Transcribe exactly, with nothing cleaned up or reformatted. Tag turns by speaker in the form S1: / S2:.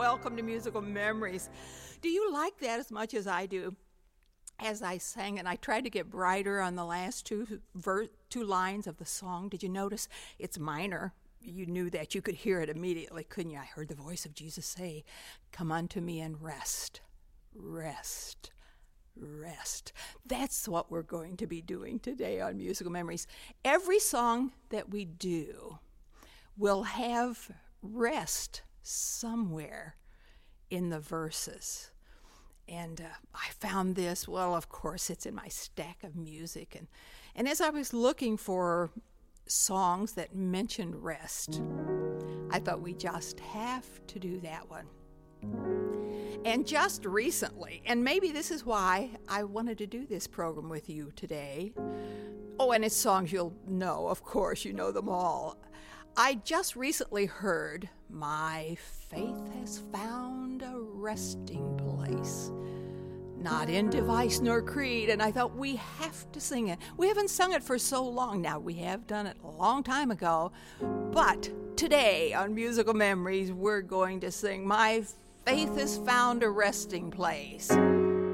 S1: welcome to Musical Memories. Do you like that as much as I do? As I sang, and I tried to get brighter on the last two ver- two lines of the song. Did you notice it's minor? You knew that. You could hear it immediately, couldn't you? I heard the voice of Jesus say, "Come unto me and rest, rest, rest." That's what we're going to be doing today on Musical Memories. Every song that we do will have rest somewhere in the verses. And uh, I found this, well, of course, it's in my stack of music. And, and as I was looking for songs that mentioned rest, I thought we just have to do that one. And just recently, and maybe this is why I wanted to do this program with you today. Oh, and it's songs you'll know, of course, you know them all. I just recently heard, "My faith has found a resting place, not in device nor creed," and I thought we have to sing it. We haven't sung it for so long now. We have done it a long time ago, but today on Musical Memories, we're going to sing "My faith has found a resting place."